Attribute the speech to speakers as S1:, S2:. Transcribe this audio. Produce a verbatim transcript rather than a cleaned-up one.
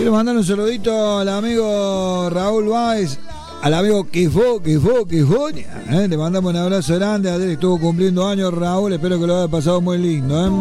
S1: Quiero mandar un saludito al amigo Raúl Báez, al amigo Kifo, Kifo, Kifo. ¿eh? Le mandamos un abrazo grande. Ayer estuvo cumpliendo años Raúl. Espero que lo haya pasado muy lindo. ¿eh?